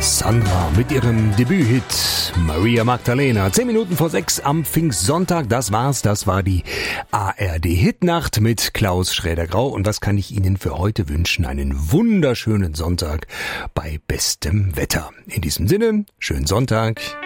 Sandra mit ihrem Debüthit Maria Magdalena. 10 Minuten vor 6 am Pfingstsonntag, das war's. Das war die ARD-Hitnacht mit Klaus Schräder-Grau. Und was kann ich Ihnen für heute wünschen? Einen wunderschönen Sonntag bei bestem Wetter. In diesem Sinne, schönen Sonntag.